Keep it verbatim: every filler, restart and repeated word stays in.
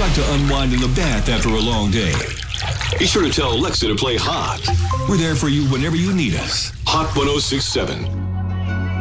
like to unwind in the bath after a long day? Be sure to tell Alexa to play Hot. We're there for you whenever you need us. Hot ten sixty-seven.